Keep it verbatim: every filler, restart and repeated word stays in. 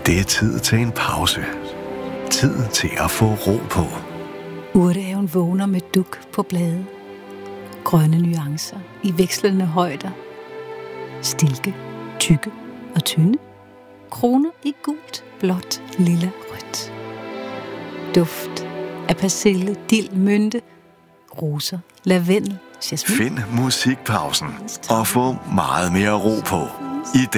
Det er tid til en pause. Tid til at få ro på. Urtehaven vågner med duk på blade. Grønne nuancer i vekslende højder. Stilke, tykke og tynde. Kroner i gult, blåt, lilla, rødt. Duft af persille, dild, mynte, roser, lavendel, jasmin. Find musikpausen og få meget mere ro på i